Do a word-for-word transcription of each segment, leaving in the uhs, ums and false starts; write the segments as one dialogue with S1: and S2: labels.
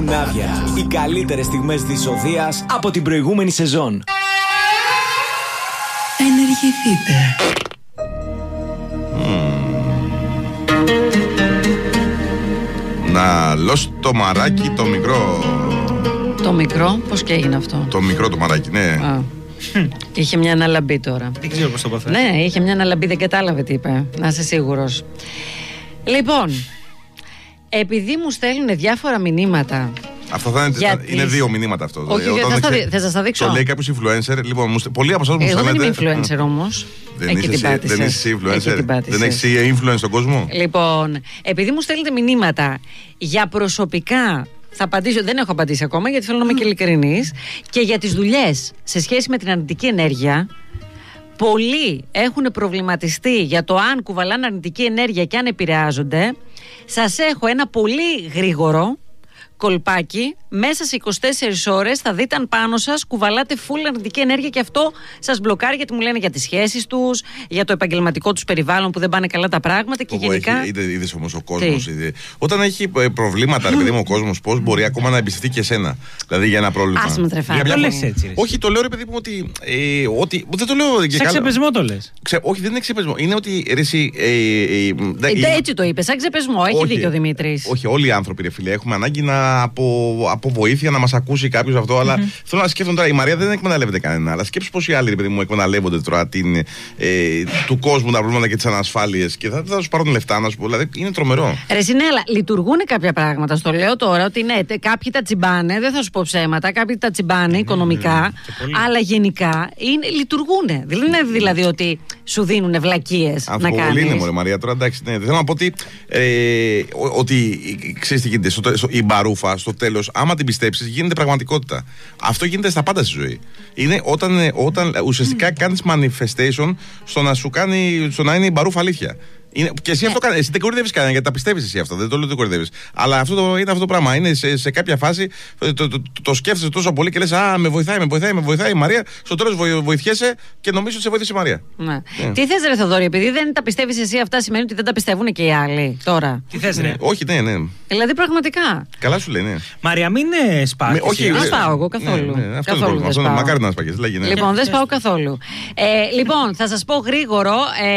S1: Σημάδια. Οι καλύτερες στιγμές της Οδείας από την προηγούμενη σεζόν.
S2: Ενεργηθείτε.
S3: Να λώσει το μαράκι το μικρό.
S4: Το μικρό, πώς και έγινε αυτό?
S3: Το μικρό το μαράκι, ναι.
S4: Α. Είχε μια αναλαμπή τώρα.
S5: Δεν ξέρω πώς το πω.
S4: Ναι, είχε μια αναλαμπή, δεν κατάλαβε τι είπε. Να είσαι σίγουρος. Λοιπόν, επειδή μου στέλνουν διάφορα μηνύματα.
S3: Αυτό θα είναι,
S4: για
S3: είναι
S4: τις...
S3: δύο μηνύματα αυτό.
S4: Όχι,
S3: δηλαδή,
S4: θα,
S3: ξε...
S4: θα, θα σας τα δείξω.
S3: Το λέει κάποιος influencer. Λοιπόν, μου... πολλοί από εσάς μου στέλνετε.
S4: Εγώ δεν είμαι influencer όμως.
S3: Δεν είσαι εσύ, δεν είσαι influencer. Δεν έχεις influence στον κόσμο.
S4: Λοιπόν, επειδή μου στέλνετε μηνύματα για προσωπικά. Θα απαντήσω, δεν έχω απαντήσει ακόμα γιατί θέλω να είμαι και ειλικρινής. Και για τις δουλειές σε σχέση με την αρνητική ενέργεια, πολλοί έχουν προβληματιστεί για το αν κουβαλάνε αρνητική ενέργεια και αν επηρεάζονται. Σας έχω ένα πολύ γρήγορο κολπάκι. Μέσα σε είκοσι τέσσερις ώρες θα δείτε αν πάνω σας κουβαλάτε full αρνητική ενέργεια και αυτό σας μπλοκάρει, γιατί μου λένε για τις σχέσεις τους, για το επαγγελματικό τους περιβάλλον που δεν πάνε καλά τα πράγματα και
S3: Όπο
S4: γενικά.
S3: Έχει, είδε, είδες όμως ο κόσμος. Είδε. Όταν έχει προβλήματα, επειδή ο κόσμος, πώς μπορεί ακόμα να εμπιστευτεί και εσένα. Δηλαδή για ένα πρόβλημα.
S4: Ας με τρεφάει.
S5: Το λες έτσι. Ρε.
S3: Όχι, το λέω ρε παιδί μου ότι. Ε, ότι δεν το λέω και
S5: σαν
S3: καλά.
S5: ξεπεσμό το λες.
S3: Ξε, όχι, δεν είναι ξεπεσμό. Είναι ότι. Ρε, εσύ, ε, ε,
S4: ε, ε, έτσι το είπε, σαν ξεπεσμό. Έχει
S3: όχι,
S4: δίκιο ο Δημήτρης.
S3: Όχι, όλοι οι άνθρωποι, ρε φίλε, έχουμε ανάγκη να, από, από βοήθεια να μας ακούσει κάποιος αυτό. Mm-hmm. Αλλά θέλω να σκέφτομαι τώρα, η Μαρία δεν εκμεταλλεύεται κανένα. Αλλά σκέψου πόσοι άλλοι, ρε παιδί μου, εκμεταλλεύονται τώρα την, ε, του κόσμου τα προβλήματα και τις ανασφάλειες και θα, θα σου πάρουν λεφτά, να σου πω. Δηλαδή είναι τρομερό.
S4: Ρε ναι, αλλά λειτουργούν κάποια πράγματα. Στο λέω τώρα ότι ναι, κάποιοι τα τσιμπάνε, δεν θα σου πω ψέματα, κάποιοι τα τσιμπάνε mm-hmm. οικονομικά, mm-hmm. αλλά γενικά είναι, λειτουργούν. Δεν είναι δηλαδή ότι σου δίνουν βλακίες να κάνεις.
S3: Αμφιβολή είναι, μωρέ Μαρία, τώρα εντάξει. Ναι, θέλω να πω ότι, ε, ότι ξέρεις τι γίνεται, στο, στο, η μπαρούφα στο τέλος, άμα την πιστέψεις, γίνεται πραγματικότητα. Αυτό γίνεται στα πάντα στη ζωή. Είναι όταν, όταν ουσιαστικά mm. κάνεις manifestation στο να σου κάνει, στο να είναι η μπαρούφα αλήθεια. Είναι, και εσύ, αυτό, εσύ δεν κορυδεύεις κανένα γιατί τα πιστεύεις εσύ αυτό. Δεν το λέω ότι κορυδεύεις. Αλλά αυτό το, είναι αυτό το πράγμα. Είναι σε, σε κάποια φάση το, το, το, το σκέφτεσαι τόσο πολύ και λες α, με βοηθάει, με βοηθάει, με βοηθάει η Μαρία. Στο τέλος βοη, βοηθιέσαι και νομίζω ότι σε βοήθησε η Μαρία.
S4: Ναι. Yeah. Τι θες ρε Θοδωρή, επειδή δεν τα πιστεύεις εσύ αυτά, σημαίνει ότι δεν τα πιστεύουν και οι άλλοι τώρα.
S5: Τι θες ρε?
S3: Όχι, ναι, ναι.
S4: Δηλαδή πραγματικά.
S3: Καλά σου λέει, ναι.
S5: Μαρία, μην σπάς.
S3: Όχι,
S4: δεν σπάω εγώ καθόλου.
S3: Ναι, ναι, αυτό καθόλου είναι το πρόβλημα. Μακάρι να σπαγείς.
S4: Λοιπόν, δεν σπάω καθόλου. Λοιπόν, θα σας πω γρήγορο.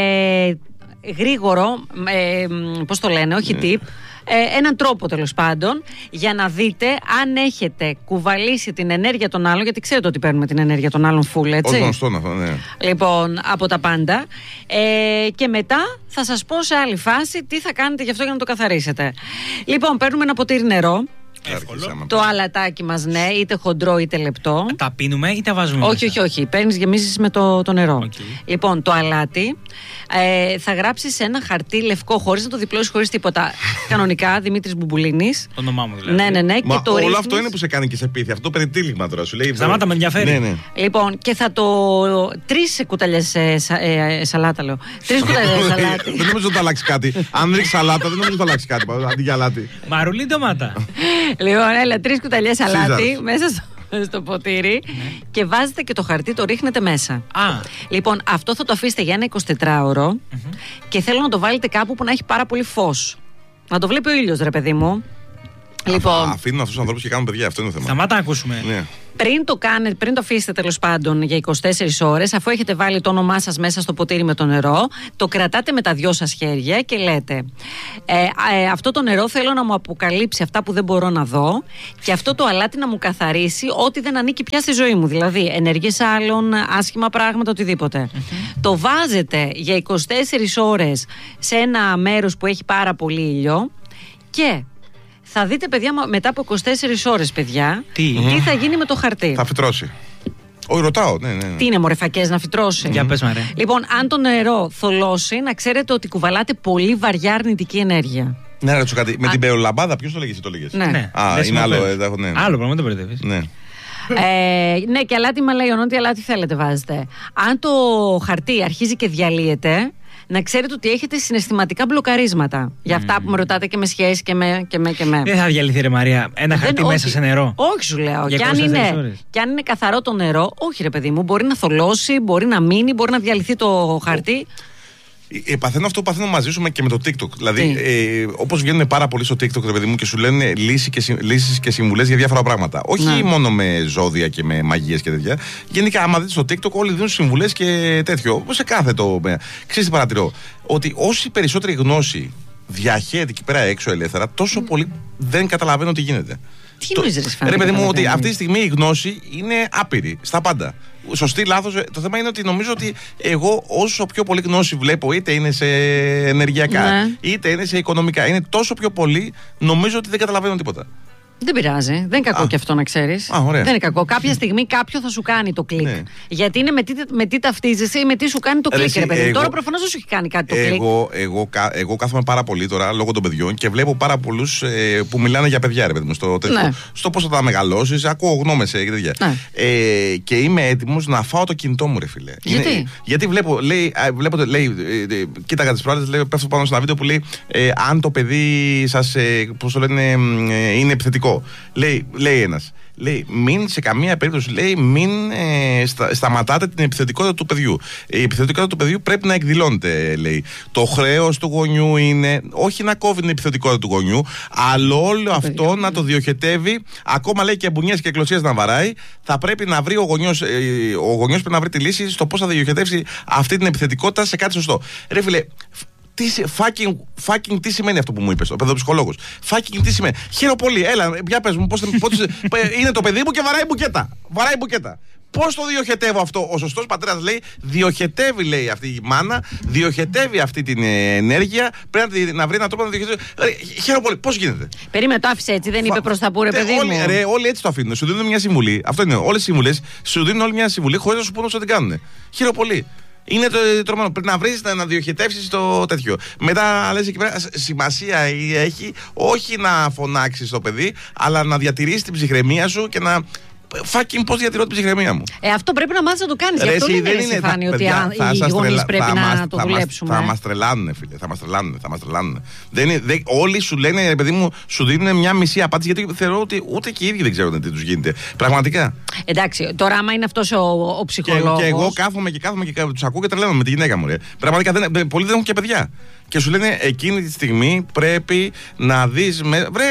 S4: Γρήγορο, ε, πώς το λένε, όχι tip, ε, έναν τρόπο τέλος πάντων για να δείτε αν έχετε κουβαλήσει την ενέργεια των άλλων, γιατί ξέρετε ότι παίρνουμε την ενέργεια των άλλων full, έτσι.
S3: Ως γνωστόν αυτό, ναι. Λοιπόν,
S4: από τα πάντα. Ε, και μετά θα σας πω σε άλλη φάση τι θα κάνετε γι' αυτό για να το καθαρίσετε. Λοιπόν, παίρνουμε ένα ποτήρι νερό.
S5: Εύκολο.
S4: Το αλατάκι μας, ναι, είτε χοντρό είτε λεπτό.
S5: Τα πίνουμε ή τα βάζουμε?
S4: Όχι, όχι, όχι. Παίρνεις, γεμίζεις με το, το νερό.
S5: Okay.
S4: Λοιπόν, το αλάτι ε, θα γράψεις σε ένα χαρτί λευκό, χωρίς να το διπλώσεις, χωρίς τίποτα. Κανονικά, Δημήτρης Μπουμπουλίνης.
S5: Το όνομά μου δηλαδή.
S4: Ναι, ναι, ναι.
S3: Μα
S4: και το
S3: όλο
S4: ρίχνεις...
S3: αυτό είναι που σε κάνει και σε πείθει. Αυτό το περιτύλιγμα τώρα σου λέει.
S5: Σταμάτα, με ενδιαφέρει.
S3: Ναι, ναι.
S4: Λοιπόν, και θα το. Τρεις κουταλιές ε, σα, ε, σαλάτα, λέω. Τρεις κουταλιές σαλάτι.
S3: Δεν νομίζω ότι θα αλλάξει κάτι. Αν ρίξει σαλάτα, δεν νομίζω ότι θα αλλάξει κάτι. Αντί για αλάτι.
S5: Μαρουλή ντομάτα.
S4: Λοιπόν, έλα, τρεις κουταλιές αλάτι μέσα στο, στο ποτήρι και βάζετε και το χαρτί, το ρίχνετε μέσα.
S5: Α.
S4: Λοιπόν, αυτό θα το αφήσετε για ένα εικοσιτετράωρο mm-hmm. και θέλω να το βάλετε κάπου που να έχει πάρα πολύ φως. Να το βλέπει ο ήλιος, ρε παιδί μου. Λοιπόν,
S3: αφήνουν αυτούς τους ανθρώπους και κάνουν παιδιά, αυτό είναι το θέμα.
S5: Σταμάτα να ακούσουμε.
S3: Ναι.
S4: Πριν το, κάνετε, πριν το αφήσετε τέλος πάντων για είκοσι τέσσερις ώρες, αφού έχετε βάλει το όνομά σας μέσα στο ποτήρι με το νερό, το κρατάτε με τα δυο σας χέρια και λέτε ε, ε, αυτό το νερό θέλω να μου αποκαλύψει αυτά που δεν μπορώ να δω και αυτό το αλάτι να μου καθαρίσει ό,τι δεν ανήκει πια στη ζωή μου. Δηλαδή ενέργειες άλλων, άσχημα πράγματα, οτιδήποτε. Mm-hmm. Το βάζετε για είκοσι τέσσερις ώρες σε ένα μέρος που έχει πάρα πολύ ήλιο και θα δείτε, παιδιά, μετά από είκοσι τέσσερις ώρες, παιδιά, τι, τι θα γίνει με το χαρτί.
S3: Θα φυτρώσει. Όχι, ρωτάω, ναι, ναι, ναι.
S4: Τι είναι, μωρέ, φακές να φυτρώσει?
S5: Για πες, μαρέ.
S4: Λοιπόν, αν το νερό θολώσει, να ξέρετε ότι κουβαλάτε πολύ βαριά αρνητική ενέργεια.
S3: Ναι, ρωτήσω κάτι. Με την πεολαμπάδα, ποιος το λέγε, το λέγε?
S4: Ναι.
S5: ναι.
S3: Α, είναι άλλο. Ε, ναι.
S5: Άλλο πράγμα, δεν το μπερδεύεις.
S3: Ναι.
S4: ε, ναι, και αλάτι μαλαϊόν, ό,τι αλάτι θέλετε βάζετε. Αν το χαρτί αρχίζει και διαλύεται, να ξέρετε ότι έχετε συναισθηματικά μπλοκαρίσματα. Για αυτά mm. που με ρωτάτε και με σχέση και με. Και με, και με.
S5: Δεν θα διαλυθεί, ρε Μαρία, ένα
S4: Δεν,
S5: χαρτί
S4: όχι,
S5: μέσα σε νερό.
S4: Όχι, σου λέω. Και αν, είναι, και αν είναι καθαρό το νερό, όχι, ρε παιδί μου, μπορεί να θολώσει, μπορεί να μείνει, μπορεί να διαλυθεί το χαρτί.
S3: Ε, παθαίνω αυτό που παθαίνω μαζί σου και με το TikTok. Δηλαδή, ε, όπως βγαίνουν πάρα πολύ στο TikTok, ρε παιδί μου, και σου λένε λύσεις και συμβουλές για διάφορα πράγματα. Όχι ναι. μόνο με ζώδια και με μαγείες και τέτοια. Γενικά, άμα δείτε στο TikTok, όλοι δίνουν συμβουλές και τέτοιο. Όπως σε κάθε το. Ξέρεις τι παρατηρώ. Ότι όση περισσότερη γνώση διαχέεται εκεί πέρα έξω ελεύθερα, τόσο mm. πολύ δεν καταλαβαίνω τι γίνεται.
S4: Τι νομίζεις,
S3: Ρε παιδί μου, ότι αυτή τη στιγμή η γνώση είναι άπειρη στα πάντα. Σωστή, λάθος. Το θέμα είναι ότι νομίζω ότι εγώ όσο πιο πολύ γνώση βλέπω, είτε είναι σε ενεργειακά, ναι. είτε είναι σε οικονομικά, είναι τόσο πιο πολύ, νομίζω ότι δεν καταλαβαίνω τίποτα.
S4: Δεν πειράζει. Δεν είναι κακό Α. και αυτό να ξέρεις. Δεν είναι κακό. Κάποια στιγμή κάποιο θα σου κάνει το κλικ. Ναι. Γιατί είναι με τι, με τι ταυτίζεσαι ή με τι σου κάνει το κλικ. Ρε, ρε, παιδί. Εγώ, τώρα προφανώς δεν σου έχει κάνει κάτι το κλικ.
S3: Εγώ, εγώ, εγώ κάθομαι πάρα πολύ τώρα λόγω των παιδιών και βλέπω πάρα πολλούς ε, που μιλάνε για παιδιά, ρε παιδί μου. Στο, ναι. στο πώς θα τα μεγαλώσεις. Ακούω γνώμες ε, και τέτοια. Ναι. Ε, και είμαι έτοιμος να φάω το κινητό μου, ρε φίλε.
S4: Γιατί?
S3: Είναι, γιατί βλέπω, λέει, βλέπω, λέει ε, ε, κοίταγα τις προάλλες, λέει, πέφτω πάνω σε ένα βίντεο που λέει ε, αν το παιδί σας, ε, πώς το λένε, ε, είναι επιθετικό. Λέει, λέει ένας, λέει, μην σε καμία περίπτωση, λέει, μην ε, στα, σταματάτε την επιθετικότητα του παιδιού. Η επιθετικότητα του παιδιού πρέπει να εκδηλώνεται, λέει. Το χρέος του γονιού είναι όχι να κόβει την επιθετικότητα του γονιού, αλλά όλο το αυτό παιδί. να το διοχετεύει, ακόμα λέει και μπουνιές και εκλωσίες να βαράει. Θα πρέπει να βρει ο γονιός, ε, ο γονιός πρέπει να βρει τη λύση στο πώς θα διοχετεύσει αυτή την επιθετικότητα σε κάτι σωστό. Ρε φίλε, Τι, fucking, fucking τι σημαίνει αυτό που μου είπες, ο παιδοψυχολόγος. Fucking τι σημαίνει. Χαίρομαι πολύ. Έλα, για πες μου, πώς, πώς, είναι το παιδί μου και βαράει μπουκέτα. Βαράει μπουκέτα. Πώς το διοχετεύω αυτό? Ο σωστός πατέρας λέει, διοχετεύει, λέει, αυτή η μάνα, διοχετεύει αυτή την ε, ενέργεια. Πρέπει να, να βρει έναν τρόπο να διοχετεύει. Χαίρομαι πολύ. Πώς γίνεται?
S4: Περίμενε, το άφησε έτσι, δεν είπε προς τα που, ρε παιδί
S3: όλοι,
S4: μου.
S3: Ρε, όλοι έτσι το αφήνουν. Σου δίνουν μια συμβουλή. Αυτό είναι. Όλες οι συμβουλές σου δίνουν όλη μια συμβουλή χωρίς να σου πούνε ότι την κάνουν. Χαίρομαι πολύ. Είναι το τρομερό. Πρέπει να βρεις, να διοχετεύσεις το τέτοιο. Μετά λες εκεί πέρα, σημασία έχει όχι να φωνάξεις το παιδί, αλλά να διατηρήσεις την ψυχραιμία σου και να. Fucking πώς διατηρώ την ψυχραιμία μου.
S4: Ε, αυτό πρέπει να μάθεις να το κάνεις. Γι' αυτό δεν είναι Στεφάνη ότι οι γονείς πρέπει θα να μας, το
S3: θα
S4: δουλέψουμε.
S3: Θα μας τρελάνουν, φίλε. Θα μας τρελάνουν. Θα μας τρελάνουν. Δεν είναι, δεν, όλοι σου λένε, ρε παιδί μου, σου δίνουν μια μισή απάντηση, γιατί θεωρώ ότι ούτε και οι ίδιοι δεν ξέρουν τι τους γίνεται. Πραγματικά.
S4: Εντάξει, τώρα άμα είναι αυτός ο, ο ψυχολόγος.
S3: Και, και εγώ κάθομαι και κάθομαι και τους ακούω και τρελαίνομαι με τη γυναίκα μου. Ρε. Πραγματικά δεν, πολλοί δεν έχουν και παιδιά. Και σου λένε εκείνη τη στιγμή πρέπει να δεις. Με... Βρε,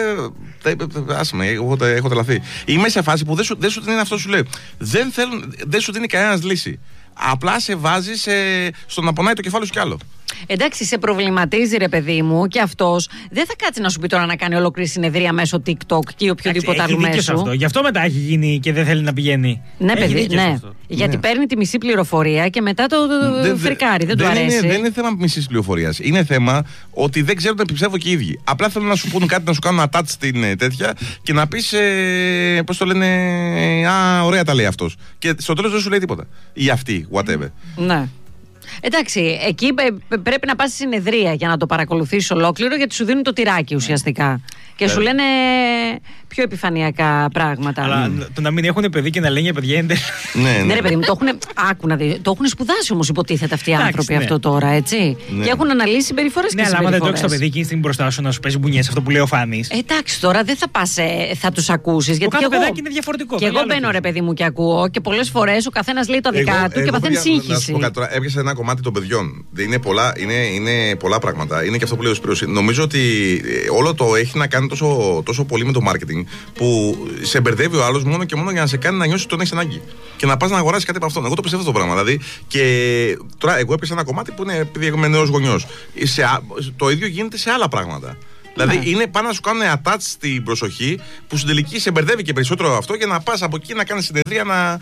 S3: άσε με, εγώ έχω τρελαθεί. Είμαι σε φάση που δεν σου, δεν σου δίνει αυτό, σου λέει. Δεν, θέλουν, δεν σου δίνει κανένας λύση. Απλά σε βάζει ε, στο να πονάει το κεφάλι σου κι άλλο.
S4: Εντάξει, σε προβληματίζει, ρε παιδί μου, και αυτός δεν θα κάτσει να σου πει τώρα να κάνει ολόκληρη συνεδρία μέσω TikTok ή οποιοδήποτε άλλο μέσο.
S5: Αυτό. Γι' αυτό μετά έχει γίνει και δεν θέλει να πηγαίνει.
S4: Ναι, έχει παιδί, ναι. Γιατί ναι. παίρνει τη μισή πληροφορία και μετά το, το δεν, φρικάρει. Δεν, δεν του αρέσει.
S3: Είναι, δεν είναι θέμα μισής πληροφορίας. Είναι θέμα ότι δεν ξέρουν να επιψεύω και οι ίδιοι. Απλά θέλουν να σου πούν κάτι, να σου κάνουν attach στην τέτοια και να πει. Ε, πώς το λένε. Α, ωραία τα λέει αυτός. Και στο τέλος δεν σου λέει τίποτα. Ή αυτή, whatever.
S4: Ναι. Εντάξει, εκεί πρέπει να πας στη συνεδρία για να το παρακολουθήσεις ολόκληρο, γιατί σου δίνουν το τυράκι ουσιαστικά. Και σου λένε πιο επιφανειακά πράγματα.
S5: Αλλά mm. το να μην έχουν παιδί και να λένε για παιδιά είναι.
S4: Ναι, ναι. ναι, ρε παιδί μου, το έχουν, άκου να δει, το έχουν σπουδάσει όμως, υποτίθεται αυτοί οι άνθρωποι ναι. αυτό τώρα, έτσι. Ναι. Και έχουν αναλύσει συμπεριφορές
S5: ναι,
S4: και συμπεριφορές.
S5: Ναι, αλλά άμα δεν το έχεις το παιδί εκείνη στην μπροστά σου να σου παίζει μπουνιές, αυτό που λέει ο Φάνης.
S4: Εντάξει, τώρα δεν θα πας, θα τους ακούσεις. Γιατί
S5: το παιδάκι είναι διαφορετικό.
S4: Και εγώ μπαίνω, ρε παιδί μου, και ακούω και πολλές φορές ο καθένας λέει τα δικά του και παθαίνει σύγχυση.
S3: Έπιασε ένα κομμάτι των παιδιών. Είναι πολλά, είναι, είναι πολλά πράγματα. Είναι και αυτό που λέει ο Σπύρος. Νομίζω ότι όλο το έχει να κάνει τόσο, τόσο πολύ με το marketing που σε μπερδεύει ο άλλος μόνο και μόνο για να σε κάνει να νιώσεις ότι τον έχεις ανάγκη. Και να πας να αγοράσεις κάτι από αυτόν. Εγώ το πιστεύω αυτό το πράγμα. Δηλαδή, και τώρα, εγώ έπιασα ένα κομμάτι που είναι επειδή είμαι νέος γονιός. Το ίδιο γίνεται σε άλλα πράγματα. Δηλαδή, ναι. είναι πάνω να σου κάνουν attach στην προσοχή που στην τελική σε μπερδεύει και περισσότερο αυτό για να πας από εκεί να κάνεις συνεδρία να.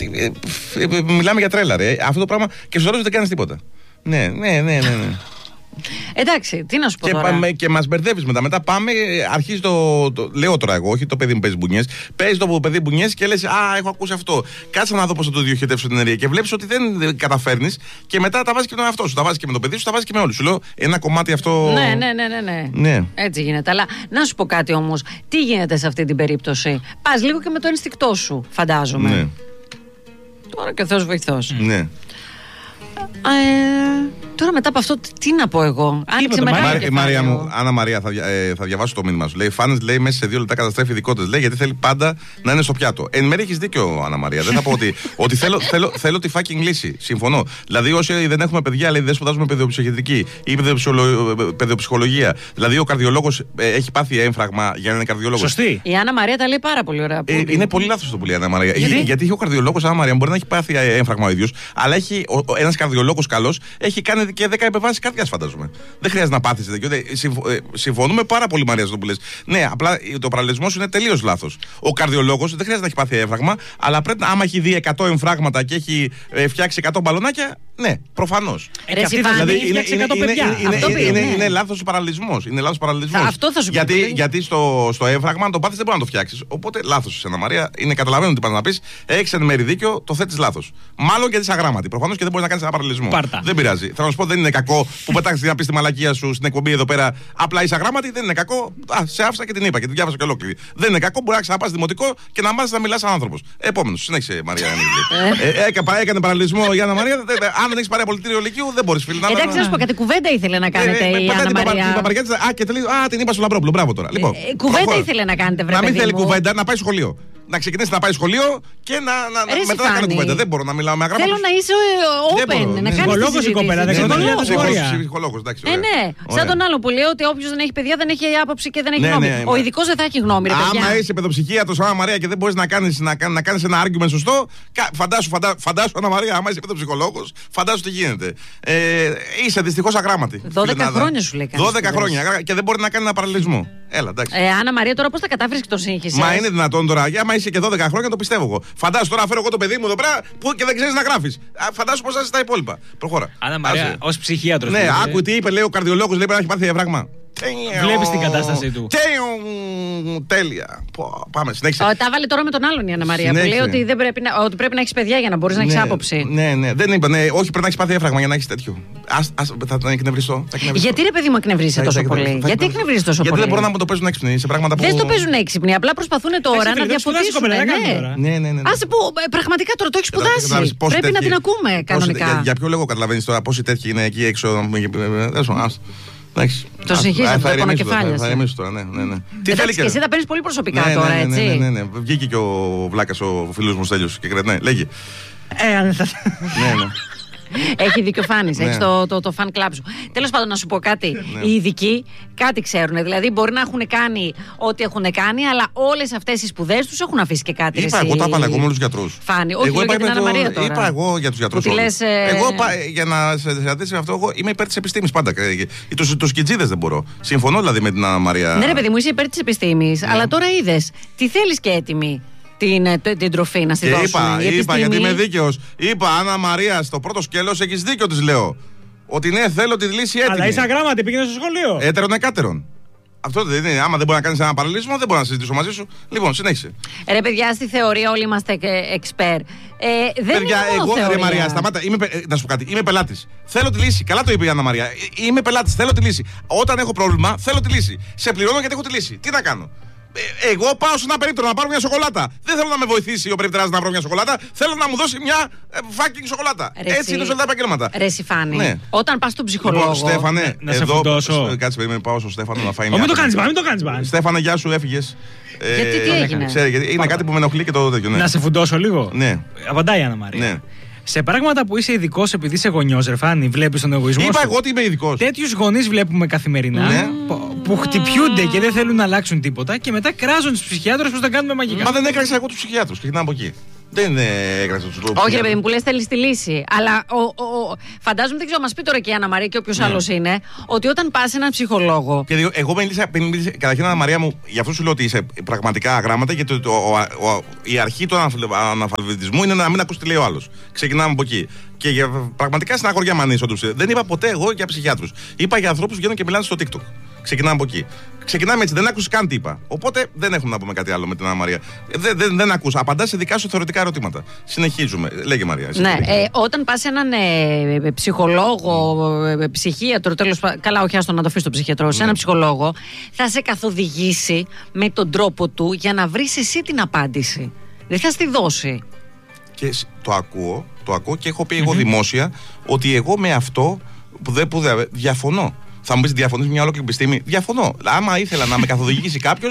S3: Μιλάμε για τρέλα, ρε. Αυτό το πράγμα και στο τέλος δεν κάνεις τίποτα. Ναι, ναι, ναι, ναι. ναι.
S4: Εντάξει, τι να σου πω
S3: και,
S4: τώρα.
S3: Πάμε, και μας μπερδεύεις μετά. Μετά πάμε, αρχίζει το, το. Λέω τώρα εγώ, όχι το παιδί μου παίζει μπουνιές. Παίζει το παιδί μπουνιές και λες, α, έχω ακούσει αυτό. Κάτσε να δω πώς θα το διοχετεύσω την ενέργεια. Και βλέπεις ότι δεν καταφέρνεις και μετά τα βάζεις και με τον εαυτό σου. Τα βάζεις και με το παιδί σου, τα βάζεις και με όλους. Σου λέω ένα κομμάτι αυτό.
S4: Ναι, ναι, ναι, ναι, ναι.
S3: ναι.
S4: Έτσι γίνεται. Αλλά να σου πω κάτι όμως. Τι γίνεται σε αυτή την περίπτωση? Πας λίγο και με το ενστικτό σου, φαντάζομαι.
S3: Ναι.
S4: Τώρα και ο Θεός βοηθός.
S3: Ναι.
S4: Ε, Τώρα μετά από αυτό, τι να πω εγώ. Άνοιξε μεγάλο κεφάλαιο.
S3: Μαρία μου, Άννα Μαρία, θα, ε, θα διαβάσω το μήνυμα σου. Λέει: Φάνες, λέει, μέσα σε δύο λεπτά καταστρέφει ειδικότητες. Λέει: γιατί θέλει πάντα να είναι στο πιάτο. Εν μέρει έχεις δίκιο, Άννα Μαρία. Δεν θα πω ότι, ότι θέλω, θέλω, θέλω τη fucking λύση. Συμφωνώ. Δηλαδή, όσοι δεν έχουμε παιδιά, λέει, δεν σπουδάζουμε παιδοψυχιατρική ή παιδοψυχολογία. Δηλαδή, ο καρδιολόγος ε, έχει πάθει έμφραγμα για να είναι καρδιολόγος.
S5: Σωστή.
S4: Η Άννα Μαρία τα λέει πάρα πολύ ωραία.
S3: Ε, είναι πολύ λάθος το που λέει η Άννα Μαρία.
S5: Γιατί?
S3: Γιατί ο καρδιολόγος, Άννα Μαρία, μπορεί να έχει πάθει έμφραγμα ο ίδιος, αλλά έχει ένας καρδιολόγος καλός έχει κάνει και δέκα επεμβάσεις καρδιάς, φαντάζομαι. Δεν χρειάζεται να πάθεις τέτοιο. Συμφωνούμε πάρα πολύ, Μαρία, στο που λες. Ναι, απλά το παραλληλισμός είναι τελείως λάθος. Ο καρδιολόγος δεν χρειάζεται να έχει πάθει έμφραγμα, αλλά πρέπει, άμα έχει δει εκατό εμφράγματα και έχει φτιάξει εκατό μπαλονάκια, ναι, προφανώς.
S5: Ε, δηλαδή είναι, είναι,
S3: είναι, είναι, είναι, είναι λάθος παραλληλισμός. Είναι λάθος παραλληλισμός.
S4: Αυτό θα σου
S3: γιατί,
S4: πει.
S3: γιατί στο, στο έμφραγμα, αν το πάθεις, δεν μπορεί να το φτιάξεις. Οπότε λάθος εσένα, Μαρία. Είναι, καταλαβαίνω τι πας να πεις. Έχεις εν μέρει δίκιο, το θέτεις λάθος. Μάλλον γιατί είσαι αγράμματη. Προφανώς και δεν μπορείς να κάνεις ένα παραλληλισμό.
S5: Πάρτα.
S3: Δεν πειράζει. Θα να σου πω, δεν είναι κακό που πετάξεις να πεις τη μαλακία σου στην εκπομπή εδώ πέρα. Απλά είσαι αγράμματη, δεν είναι κακό. Α, σε άφησα και την είπα και την διάβασα και ολόκληρη. Δεν είναι κακό, μπορεί να ξαναπάς δημοτικό και να μάθεις να μιλάς σαν άνθρωπος. Επόμενος, συνέχισε, Μαρία. ε, έκανε παραλληλισμό η Άννα Μαρία. Αν δεν έχεις πάρει απολυτήριο λυκείου, δεν μπορείς, φίλε.
S4: Εντάξει, να σου πω κάτι, κουβέντα ήθελε να κάνετε η Άννα Μαρία.
S3: Α, και τελείω. Α, την είπα στο Λαμπρόπουλο. Μπράβο τώρα. Λοιπόν,
S4: κουβέντα ήθελε να κάνετε, βρε.
S3: Να μην θέλει κουβέντα, να πάει σχολείο. Να ξεκινήσει να πάει σχολείο και να, να, να μετά να κάνει κουβέντα. Δεν μπορώ να μιλάω με αγράμματα.
S4: Θέλω να είσαι open, να κάνεις
S5: ψυχολόγος η κοπέλα, δεν ξέρω.
S3: Ψυχολόγος, εντάξει.
S4: Ε, ναι, σαν τον άλλο που λέει ότι όποιος δεν έχει παιδιά δεν έχει άποψη και δεν έχει γνώμη. Ο ειδικός δεν θα έχει γνώμη, ρε παιδιά.
S3: Άμα είσαι παιδοψυχίατρος, Άννα Μαρία, και δεν μπορείς να κάνεις να κάνεις ένα argument σωστό, φαντάσου, φαντάσου, Άννα Μαρία, άμα είσαι παιδοψυχολόγος, φαντάσου τι γίνεται. Είσαι δυστυχώς αγράμματη.
S4: δώδεκα χρόνια σου λέει.
S3: δώδεκα χρόνια και δεν μπορεί να κάνει ένα παραλληλισμό. Έλα, εντάξει.
S4: Ε, Άννα Μαρία, τώρα πώς θα κατάφερες και το σύγχυσες?
S3: Μα είναι δυνατόν τώρα, άμα είσαι και δώδεκα χρόνια, το πιστεύω εγώ. Φαντάσου τώρα, φέρω εγώ το παιδί μου εδώ πέρα που και δεν ξέρεις να γράφεις. Φαντάσου πώς θα είσαι τα υπόλοιπα. Προχώρα.
S5: Άννα Μαρία, ως ψυχίατρος.
S3: Ναι, άκου τι είπε, λέει ο καρδιολόγος, λέει πρέπει να έχει πάθει έμφραγμα.
S5: Βλέπεις την κατάστασή του.
S3: Τέλεια. Πάμε, συνέχισε.
S4: Τα βάλε τώρα με τον άλλον η Άννα Μαρία. Που λέει ότι, δεν πρέπει να, ότι πρέπει να έχεις παιδιά για να μπορείς να έχεις άποψη.
S3: Ναι, ναι, δεν είπα. Ναι, όχι, πρέπει να έχεις πάθει έμφραγμα για να έχεις τέτοιο. Ας, ας, θα τον εκνευριστώ.
S4: Γιατί ρε παιδί μου εκνευρίζεσαι τόσο πολύ? Γιατί εκνευρίζεσαι τόσο πολύ?
S3: Γιατί δεν μπορούν να μου το παίζουν έξυπνοι σε πράγματα που.
S4: Δεν το παίζουν έξυπνοι. Απλά προσπαθούν τώρα να διαφωτίσουν.
S3: Ναι, ναι, ναι.
S4: Ας πω, πραγματικά τώρα το έχεις σπουδάσει. Πρέπει να την ακούμε κανονικά.
S3: Για ποιο λόγο καταλαβαίνεις τώρα πόσοι τέτοιοι είναι εκεί έξω?
S4: Το συγχύσαμε το πονοκεφάλια.
S3: Θα ηρεμήσω τώρα, ναι, ναι, ναι.
S4: Τι θέλει και εσύ τα παίρνεις πολύ προσωπικά τώρα, έτσι.
S3: Ναι, ναι, ναι. Βγήκε και ο Βλάκας, ο φίλος μου Στέλιος και κρατάει. Λέγε.
S5: Ε, αν θα.
S3: Ναι, ναι.
S4: Έχει δίκιο, Φάνης. Έχει το, το, το fan club σου. Τέλος πάντων, να σου πω κάτι. Οι ειδικοί κάτι ξέρουν. Δηλαδή, μπορεί να έχουν κάνει ό,τι έχουν κάνει, αλλά όλες αυτές οι σπουδές τους έχουν αφήσει και κάτι.
S3: Είπα εγώ, τα είπα εγώ με τους γιατρούς.
S4: Φάνη, όχι εγώ για την Άννα Μαρία τώρα.
S3: Είπα εγώ για τους γιατρούς.
S4: Λες,
S3: εγώ, για να σε αντίσει αυτό, εγώ είμαι υπέρ της επιστήμης πάντα. Τους κιτζίδες δεν μπορώ. Συμφωνώ δηλαδή με την Άννα Μαρία.
S4: Ναι, ρε παιδί μου, είσαι υπέρ της επιστήμης, αλλά τώρα είδες τι θέλεις και έτοιμη. Την, την τροφή να στη δώσουν.
S3: Είπα, είπα γιατί είμαι δίκαιος. Είπα, Άννα Μαρία, στο πρώτο σκέλος έχεις δίκιο, της λέω. Ότι ναι, θέλω τη λύση έτοιμη.
S5: Αλλά είσαι αγράμματη, πήγαινε στο σχολείο.
S3: Έτερον εκάτερον. Αυτό δεν είναι. Άμα δεν μπορεί να κάνει ένα παραλληλισμό, δεν μπορώ να συζητήσω μαζί σου. Λοιπόν, συνέχισε.
S4: Ρε παιδιά, στη θεωρία όλοι είμαστε εξπέρ. Ε, δεν
S3: παιδιά,
S4: είναι
S3: εγώ,
S4: θεωρία.
S3: Ρε Μαρία, σταμάτα. Είμαι, να σου πω κάτι. Είμαι πελάτης. Θέλω τη λύση. Καλά το είπε η Άννα Μαρία. Είμαι πελάτης. Θέλω τη λύση. Όταν έχω πρόβλημα, θέλω τη λύση. Σε πληρώνω γιατί έχω τη λύση. Τι να κάνω? Εγώ πάω σε ένα περίπτερο να πάρω μια σοκολάτα. Δεν θέλω να με βοηθήσει ο περιπτεράς να βρω μια σοκολάτα. Θέλω να μου δώσει μια fucking σοκολάτα. Ρε έτσι είναι όλα τα επαγγέλματα.
S4: Ρε Σιφάνη, ναι. Όταν πας στον ψυχολόγο.
S3: Λοιπόν, Στέφανε,
S5: να
S3: εδώ,
S5: σε φουντώσω.
S3: Κάτσε, περίμενε, πάω στο Στέφανο να φάει
S5: μια. Μην το κάνεις, μην το κάνεις.
S3: Στέφανε, γεια σου, έφυγες.
S4: Γιατί ε, τι έγινε?
S3: Ξέρει, γιατί είναι κάτι που με ενοχλεί και το τέτοιο. Ναι.
S5: Να σε φουντώσω λίγο.
S3: Ναι.
S5: Απαντάει η Άννα Μαρία.
S3: Ναι.
S5: Σε πράγματα που είσαι ειδικός επειδή είσαι γονιός, ρε Φάνη, βλέπεις τον εγωισμό.
S3: Είπα
S5: σου.
S3: εγώ ότι είμαι ειδικός.
S5: Τέτοιους γονείς βλέπουμε καθημερινά
S3: ναι.
S5: που, που χτυπιούνται και δεν θέλουν να αλλάξουν τίποτα και μετά κράζουν τους ψυχιάτρους πως τα κάνουμε μαγικά.
S3: Μα δεν έκραξα εγώ τους ψυχιάτρους. Ξεκινάμε από εκεί. Δεν έκραξα τους ψυχιάτρους.
S4: Όχι, ρε παιδί μου, που λες θέλεις τη λύση. Αλλά ο, ο, ο, φαντάζομαι, δεν ξέρω, μας πει τώρα και η Άννα Μαρία και όποιος ναι. άλλος είναι, ότι όταν πας σε έναν ψυχολόγο. Και
S3: εγώ μίλησα, μίλησα καταρχήν, Άννα Μαρία μου, γι' αυτό σου λέω ότι είσαι πραγματικά αγράμματα, γιατί το, το, ο, ο, η αρχή του αναλφαβητισμού είναι να μην ακούς τι λέει ο άλλος. Ξεκινάμε από εκεί. Και για, πραγματικά συναγωριά μανείς όντως. Δεν είπα ποτέ εγώ για ψυχιάτρους. Είπα για ανθρώπους που βγαίνουν και μιλάνε στο TikTok. Ξεκινάμε από εκεί. Ξεκινάμε έτσι, δεν άκουσες καν τι είπα. Οπότε δεν έχουμε να πούμε κάτι άλλο με την Άννα Μαρία. Δεν, δεν, δεν ακούς. Απαντάς σε δικά σου θεωρητικά ερωτήματα. Συνεχίζουμε. Λέγε Μαρία.
S4: Ναι, ε, όταν πας σε έναν ε, ψυχολόγο, ε, ψυχίατρο, τέλος πάντων. Καλά, όχι, άστο να το αφήσω τον ψυχιατρό. Ναι. Σε έναν ψυχολόγο, θα σε καθοδηγήσει με τον τρόπο του για να βρεις εσύ την απάντηση. Δεν θα στη δώσει.
S3: Και το ακούω, το ακούω και έχω πει εγώ mm-hmm. δημόσια ότι εγώ με αυτό που δεν που δε, διαφωνώ. Θα μου πει διαφωνεί μια ολόκληρη επιστήμη. Διαφωνώ. Άμα ήθελα να με καθοδηγήσει κάποιο,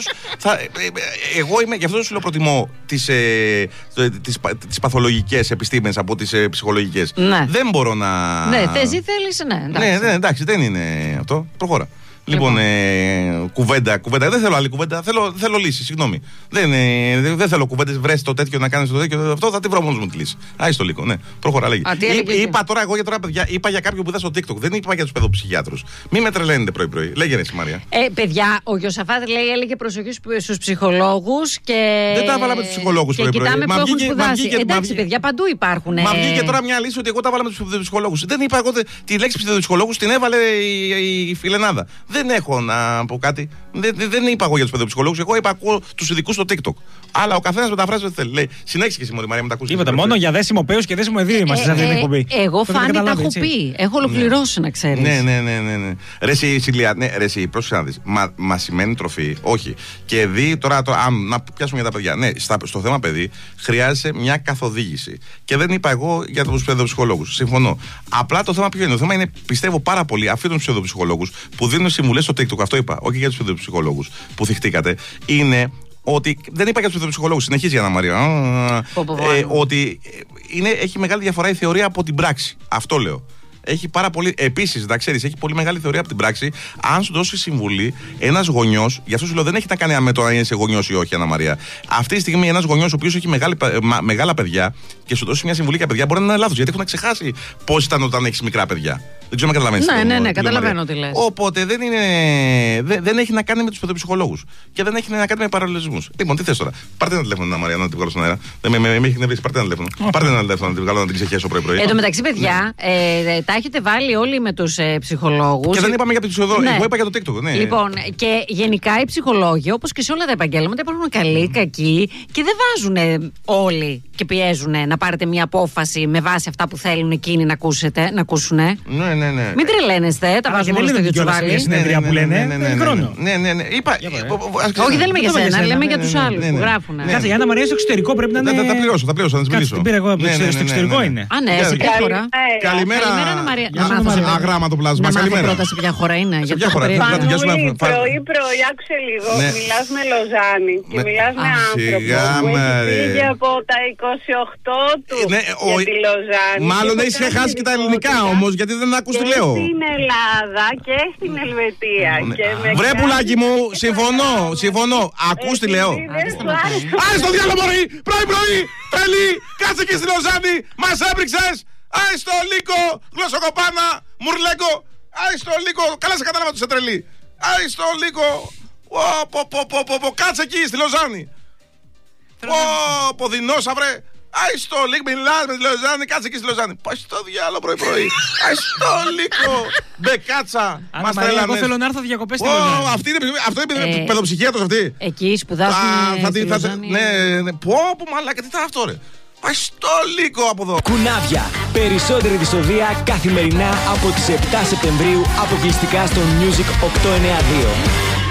S3: εγώ είμαι, γι' αυτό σου λέω προτιμώ τις, ε, τις, τις παθολογικές επιστήμες από τις ε, ψυχολογικές.
S4: Ναι.
S3: Δεν μπορώ να.
S4: Ναι, θες ή θέλεις, ναι. Εντάξει.
S3: Ναι, ναι, εντάξει, δεν είναι αυτό. Προχώρα. Λοιπόν, λοιπόν ε, κουβέντα, κουβέντα. Δεν θέλω άλλη κουβέντα. Θέλω, θέλω λύση, συγγνώμη. Δεν, ε, δεν θέλω κουβέντες. Βρες το τέτοιο να κάνεις το τέτοιο. Αυτό θα τη βρω μόνος μου τη λύση. Άιστο λίγο, ναι. Προχωρά, λέγει. Είπα, είπα τώρα εγώ για τώρα παιδιά, είπα για κάποιον που είδα στο TikTok. Δεν είπα για τους παιδοψυχιάτρους. Μην με τρελαίνετε πρωί-πρωί. Λέγε ρε, Μαρία.
S4: Ε, παιδιά, ο Γιωσαφάτ λέει έλεγε προσοχή στους ψυχολόγους και.
S3: Δεν τα έβαλα με τους ψυχολόγους πρωί-πρωί.
S4: Κοιτάμε που έχουν σπουδάσει. Εντάξει, παιδιά, παντού υπάρχουν.
S3: Μα βγήκε τώρα μια λύση ότι εγώ τα έβαλα με τους ψυχολόγους. Δεν είπα εγώ τη λέξη ψυχολόγους την έβαλε η φιλενάδα. Δεν έχω να. Από κάτι. Δεν, δεν είπα εγώ για τους παιδοψυχολόγους, εγώ είπα ακούω τους ειδικούς στο TikTok. Αλλά ο καθένας μεταφράζει ό,τι θέλει. Λέει, συνέχισε και εσύ, Μωρή Μαρία, με τα ακούσεις.
S5: Είπατε μόνο για δέσιμο πέος και δέσιμο εδίο είμαστε σε αυτή την εκπομπή.
S4: Εγώ Φάνη τα έχω πει. Έχω ολοκληρώσει, να ξέρεις.
S3: Ναι, ναι, ναι, ναι, ναι. Ρε εσύ, Σιλία, ναι, ρε εσύ, πρόσεξε να δεις. Μα, μα σημαίνει τροφή, όχι. Και δει τώρα, τώρα α, να πιάσουμε για τα παιδιά. Ναι, στα, στο θέμα παιδί χρειάζεται μια καθοδήγηση. Και δεν είπα εγώ για τους παιδοψυχολόγους. Συμφωνώ. Απλά το θέμα ποιο είναι. Το θέμα είναι, πιστεύω πάρα πολύ, αυτοί τους παιδοψυχολόγους που δίνουν συμβουλές στο TikTok, αυτό είπα, όχι για τους παιδοψυχολόγους που θυχτήκατε, είναι ότι. Δεν είπα για τους παιδοψυχολόγους, συνεχίζει η Άννα Μαρία. Ε, ότι είναι, έχει μεγάλη διαφορά η θεωρία από την πράξη. Αυτό λέω. Έχει πάρα πολύ. Επίσης, να ξέρεις, έχει πολύ μεγάλη θεωρία από την πράξη. Αν σου δώσει συμβουλή ένας γονιός, γι' αυτό σου λέω δεν έχει να κάνει με το αν είσαι γονιός ή όχι, Άννα Μαρία. Αυτή τη στιγμή ένας γονιός ο οποίος έχει μεγάλη, μα, μεγάλα παιδιά και σου δώσει μια συμβουλή για παιδιά μπορεί να είναι λάθος. Γιατί έχουν ξεχάσει πώς ήταν όταν έχεις μικρά παιδιά. Δεν ξέρω αν καταλαβαίνεις.
S4: Ναι, ναι, ναι, καταλαβαίνω τι λες.
S3: Οπότε δεν, είναι, δεν, δεν έχει να κάνει με τους παιδοψυχολόγους. Και δεν έχει να κάνει με παραλληλισμούς. Λοιπόν, τι θες τώρα. Πάρτε ένα τηλέφωνο, Άννα Μαρία, να την βγάλω στον αέρα. Δεν με, με, με έχει εκνευρίσει. Πάρτε ένα τηλέφωνο. Πάρτε ένα τηλέφωνο να την βγάλω να την ξεχέσω πρωί-πρωί.
S4: Εν τω μεταξύ, παιδιά, ε, τα έχετε βάλει όλοι με τους ε, ψυχολόγους.
S3: Και δεν είπαμε για τους ψυχολόγους. Ναι. Εγώ είπα για το TikTok. Ναι.
S4: Λοιπόν, και γενικά οι ψυχολόγοι, όπως και σε όλα τα επαγγέλματα, υπάρχουν καλοί, κακοί και δεν βάζουν όλοι και πιέζουν να πάρετε μια απόφαση με βάση αυτά που θέλουν εκείνοι να, ακούσετε, να ακούσουν.
S3: Ναι, ναι, ναι.
S4: Μην τρελαίνεστε, τα βάζουμε όλοι στο ίδιο τσουβάλι.
S5: Είναι συνεδρία που λένε. Χρόνο.
S3: Ναι, ναι, ναι.
S4: Όχι, δεν λέμε για σένα, λέμε για τους άλλους που γράφουν.
S5: Κάτσε, η Άννα Μαρία στο εξωτερικό πρέπει να είναι.
S3: Θα πληρώσω, θα πληρώσω, θα τη μιλήσω.
S5: Την πήρα εγώ, στο εξωτερικό είναι.
S4: Α, ναι, σε ποια χώρα.
S3: Καλημέρα. Αγράμματο πλάσμα.
S4: Να μάθω πρώτα σε ποια χώρα είναι.
S3: Σε ποια χώρα είναι.
S2: Πρωί-πρωί, άκουσε λίγο. Μιλάς με Λοζάνη και μιλάς με άνθρωπο που έχει φύγει από τα είκοσι οκτώ του για τη Λοζάνη.
S3: Μάλλον έχεις χάσει και τα ελληνικά όμως, γιατί δεν ακούς τι λέω.
S2: Και στην Ελλάδα και στην Ελβετία.
S3: Βρε πουλάκι μου, συμφωνώ, συμφωνώ. Ακούς τι λέω. Άι στο διάλογο μωρή, πρωί-πρωί, τρελή, κάτσε εκεί στη Λοζάνη, μας έπριξες. Άι στο λύκο, γλωσσοκοπάνα, μουρλέκο. Άι στο λύκο, καλά σε κατάλαβα του σε τρελή. Άι στο λύκο, κάτσε εκεί στη Λοζάνη. Πω, δεινόσαυρε. Άι στο λύκο, μιλάς με τη Λοζάνη, κάτσε εκεί στη Λοζάνη. Πάει στο διάλογο πρωί-πρωί. Άι στο λύκο, μπεκάτσα.
S5: Μας τρελάνε. Εγώ θέλω να έρθω διακοπές στη Λοζάνη.
S3: Αυτό είναι παιδοψυχίατρος αυτή.
S4: Εκεί σπουδάζουν στη Λοζάνη.
S3: Ναι, πω, πω, μαλάκα, τι ήταν αυτό ρε. Πάει στο λύκο από εδώ.
S1: Κουνάβια. Περισσότερη δυσοδεία καθημερινά από τις επτά Σεπτεμβρίου αποκλειστικά στο Music οκτακόσια ενενήντα δύο.